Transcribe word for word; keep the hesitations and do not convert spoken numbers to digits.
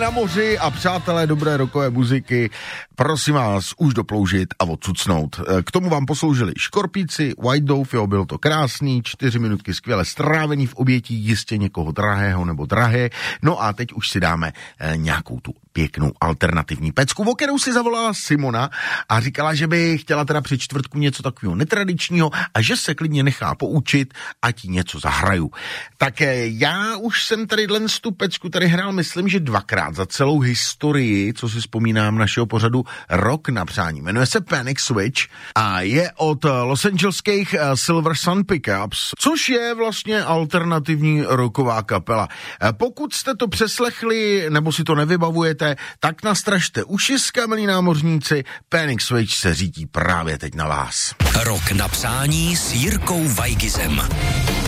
na moři a přátelé dobré rockové muziky, prosím vás, už doploužit a odsucnout. K tomu vám posloužili Škorpíci, White Dove, jo, bylo to krásný, čtyři minutky skvěle strávený v obětí jistě někoho drahého nebo drahé. No a teď už si dáme eh, nějakou tu pěknou alternativní pecku, o kterou si zavolala Simona a říkala, že by chtěla teda při čtvrtku něco takového netradičního a že se klidně nechá poučit, ať jí něco zahraju. Tak eh, já už jsem tady dnes tu pecku tady hrál, myslím, že dvakrát za celou historii, co si vzpomínám našeho pořadu Rock na přání. Jmenuje se Panic Switch a je od Los Angeleských Silver Sun Pickups, což je vlastně alternativní rocková kapela. Pokud jste to přeslechli nebo si to nevybavujete, tak nastražte uši, milí námořníci, Panic Switch se řídí právě teď na vás. Rock na přání s Jirkou Weigizem.